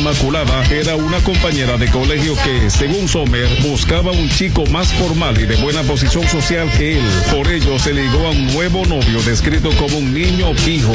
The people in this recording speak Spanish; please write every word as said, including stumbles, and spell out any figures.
Inmaculada era una compañera de colegio que, según Sommer, buscaba un chico más formal y de buena posición social que él. Por ello se ligó a un nuevo novio descrito como un niño pijo.